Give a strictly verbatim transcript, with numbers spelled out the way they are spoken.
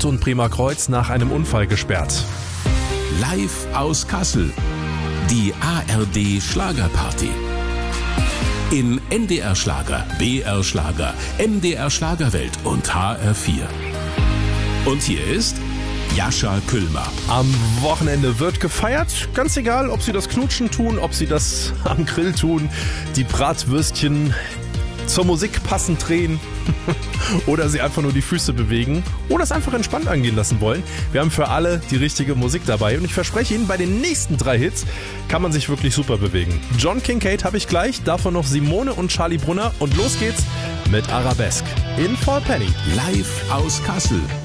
Fürth und Bremer Kreuz nach einem Unfall gesperrt. Live aus Kassel. Die A R D Schlagerparty. In N D R Schlager, B R Schlager, M D R Schlagerwelt und H R vier. Und hier ist Jascha Küllmer. Am Wochenende wird gefeiert, ganz egal, ob Sie das Knutschen tun, ob Sie das am Grill tun, die Bratwürstchen zur Musik passend drehen oder Sie einfach nur die Füße bewegen oder es einfach entspannt angehen lassen wollen. Wir haben für alle die richtige Musik dabei und ich verspreche Ihnen, bei den nächsten drei Hits kann man sich wirklich super bewegen. John Kincade habe ich gleich, davon noch Simone und Charlie Brunner und los geht's mit Arabesque in Four Penny. Live aus Kassel.